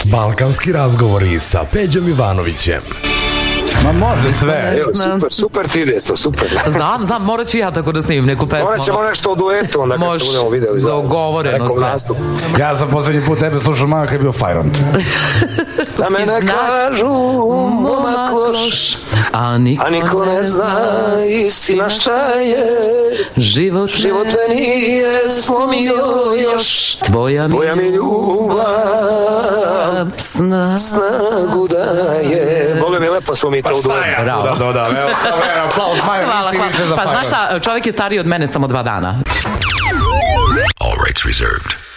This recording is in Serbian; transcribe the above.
Balkanski razgovori sa Peđom Ivanovićem. Ma može sve. Super ti ide to, super. Znam, morat ću ja tako da snimim neku pesmu. Morat ćemo nešto o duetu, onda kad se budemo videli. Dogovoreno sve. Ja sam poslednji put tebe slušao malo kad je bio Fajront. Za mene kažu momak loš, a niko ne zna istina šta je. Život me nije slomio još. Tvoja mi ljubav snagu daje. Boga mi lepo smo mi to u duetu. Da dodam, evo aplauz Majo, nisi više za Fajront. Pa znaš šta, čovjek je stariji od mene samo 2 dana. All rights reserved.